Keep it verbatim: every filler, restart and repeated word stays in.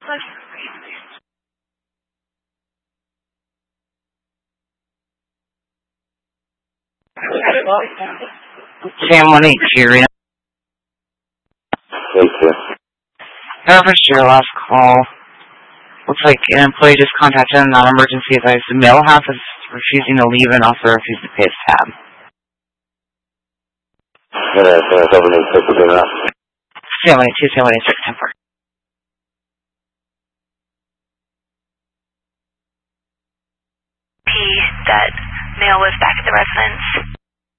Sam one eight two, Reno. Thank you. Over to your last call. Looks like an employee just contacted a non-emergency advice. The male half is refusing to leave and also refused to pay his tab. Can I, can I help you take the dinner out? Sam one eight two, Sam one eight six, ten four.